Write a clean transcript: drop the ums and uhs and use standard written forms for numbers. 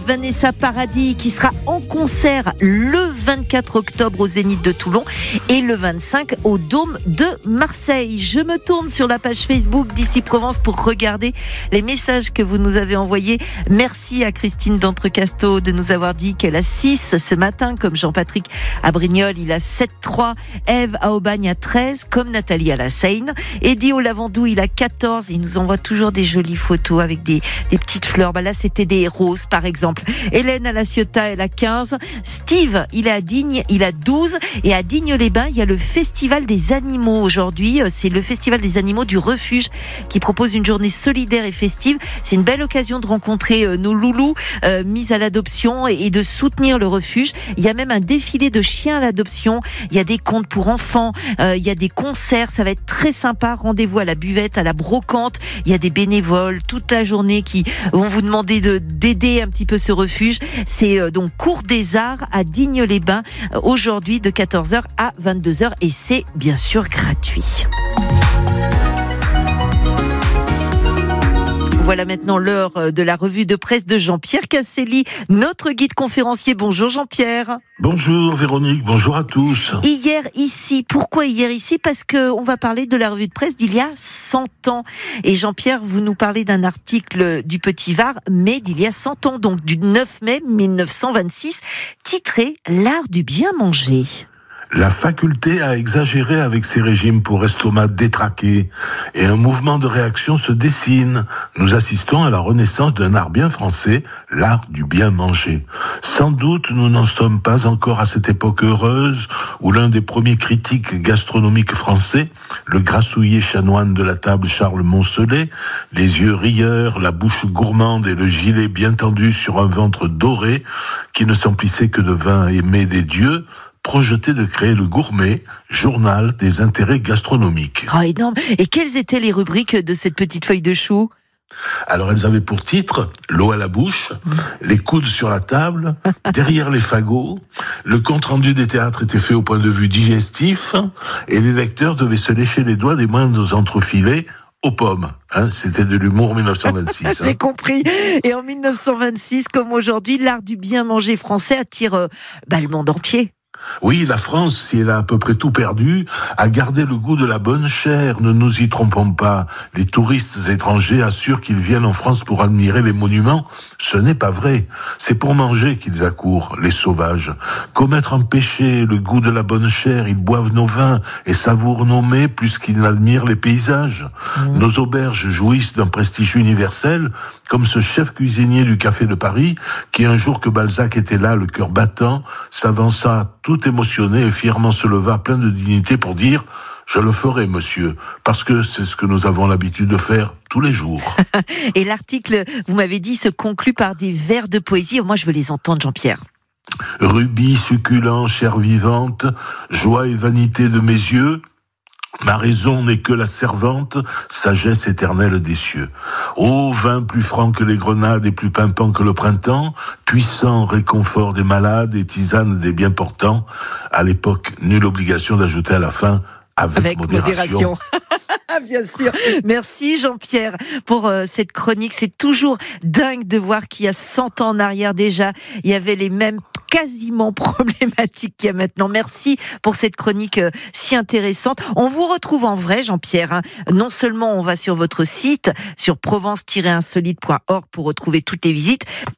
Vanessa Paradis qui sera en concert le 24 octobre au Zénith de Toulon et le 25 au Dôme de Marseille. Je me tourne sur la page Facebook d'Ici Provence pour regarder les messages que vous nous avez envoyés. Merci à Christine d'Entrecasteaux de nous avoir dit qu'elle a 6 ce matin, comme Jean-Patrick à Brignoles, il a 7,3. Ève à Aubagne à 13, comme Nathalie à la Seine. Eddie au Lavandou, il a 14. Il nous envoie toujours des jolies photos avec des petites fleurs. Là, c'était des roses, par exemple. Hélène à la Ciotat, elle a 15. Steve, il est à Digne, il a 12. Et à Digne-les-Bains, il y a le Festival des animaux aujourd'hui. C'est le Festival des animaux du refuge qui propose une journée solidaire et festive. C'est une belle occasion de rencontrer nos loulous mis à l'adoption et de soutenir le refuge. Il y a même un défilé de chiens à l'adoption. Il y a des contes pour enfants. Il y a des concerts. Ça va être très sympa. Rendez-vous à la buvette, à la brocante. Il y a des bénévoles toute la journée qui vont vous demander d'aider un petit peu ce refuge. C'est donc Cours des Arts à Digne-les-Bains aujourd'hui de 14h à 22h et c'est bien sûr gratuit. Voilà maintenant l'heure de la revue de presse de Jean-Pierre Casselli, notre guide conférencier. Bonjour Jean-Pierre. Bonjour Véronique, bonjour à tous. Hier ici, pourquoi hier ici ? Parce qu'on va parler de la revue de presse d'il y a 100 ans. Et Jean-Pierre, vous nous parlez d'un article du Petit Var, mais d'il y a 100 ans, donc du 9 mai 1926, titré « L'art du bien manger ». La faculté a exagéré avec ces régimes pour estomac détraqué et un mouvement de réaction se dessine. Nous assistons à la renaissance d'un art bien français, l'art du bien manger. Sans doute, nous n'en sommes pas encore à cette époque heureuse où l'un des premiers critiques gastronomiques français, le grassouillet chanoine de la table Charles Moncelet, les yeux rieurs, la bouche gourmande et le gilet bien tendu sur un ventre doré qui ne s'emplissait que de vin aimé des dieux, projeté de créer le Gourmet, journal des intérêts gastronomiques. Oh, énorme. Et quelles étaient les rubriques de cette petite feuille de chou ? Alors elles avaient pour titre l'eau à la bouche, les coudes sur la table, derrière les fagots, le compte-rendu des théâtres était fait au point de vue digestif et les lecteurs devaient se lécher les doigts des moindres entrefilets aux pommes. C'était de l'humour 1926. J'ai compris. Et en 1926, comme aujourd'hui, l'art du bien manger français attire le monde entier. Oui, la France, si elle a à peu près tout perdu, a gardé le goût de la bonne chair. Ne nous y trompons pas. Les touristes étrangers assurent qu'ils viennent en France pour admirer les monuments. Ce n'est pas vrai. C'est pour manger qu'ils accourent, les sauvages. Commettre un péché, le goût de la bonne chair, ils boivent nos vins et savourent nos mets plus qu'ils n'admirent les paysages. Nos auberges jouissent d'un prestige universel, comme ce chef cuisinier du Café de Paris, qui un jour que Balzac était là, le cœur battant, s'avança tout émotionné et fièrement se leva plein de dignité pour dire « Je le ferai, monsieur », parce que c'est ce que nous avons l'habitude de faire tous les jours. Et l'article, vous m'avez dit, se conclut par des vers de poésie. Moi, je veux les entendre, Jean-Pierre. Rubis succulent, chair vivante, joie et vanité de mes yeux, ma raison n'est que la servante, sagesse éternelle des cieux. Ô vin plus franc que les grenades et plus pimpant que le printemps, puissant réconfort des malades et tisane des bien portants, à l'époque, nulle obligation d'ajouter à la fin avec modération. Bien sûr. Merci Jean-Pierre pour cette chronique. C'est toujours dingue de voir qu'il y a 100 ans en arrière déjà, il y avait les mêmes quasiment problématiques qu'il y a maintenant. Merci pour cette chronique si intéressante. On vous retrouve en vrai, Jean-Pierre. Non seulement on va sur votre site, sur provence-insolite.org pour retrouver toutes les visites,